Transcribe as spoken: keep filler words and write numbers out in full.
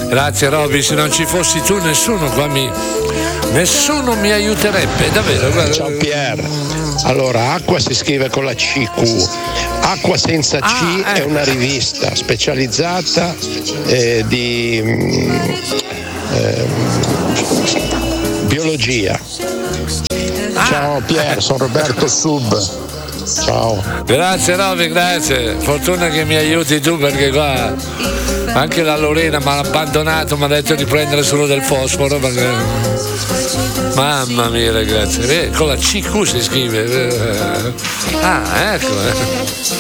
Grazie Roby, se non ci fossi tu nessuno qua mi nessuno mi aiuterebbe, davvero. Guarda. Ciao Pier. Allora, Acqua si scrive con la C Q. Acqua senza C Ah, è ecco. una rivista specializzata eh, di mm, eh, biologia. Ciao Pier, sono Roberto Sub. Ciao. Grazie Roby, grazie. Fortuna che mi aiuti tu perché qua anche la Lorena mi ha abbandonato, mi ha detto di prendere solo del fosforo perché... Mamma mia ragazzi, eh, con la C Q si scrive. Ah, ecco. Eh.